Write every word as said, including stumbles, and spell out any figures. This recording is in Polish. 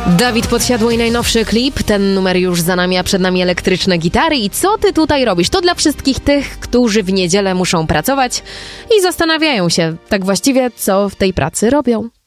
Dawid Podsiadło i najnowszy klip. Ten numer już za nami, a przed nami elektryczne gitary. I co ty tutaj robisz? To dla wszystkich tych, którzy w niedzielę muszą pracować i zastanawiają się, tak właściwie, co w tej pracy robią.